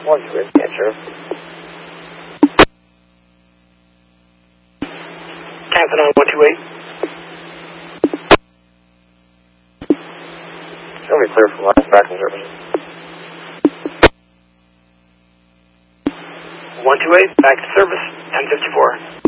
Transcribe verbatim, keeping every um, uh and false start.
one two eight, answer. Captain on one two eight. Show me clear for line tracking service. one two eight, back to service, ten fifty-four.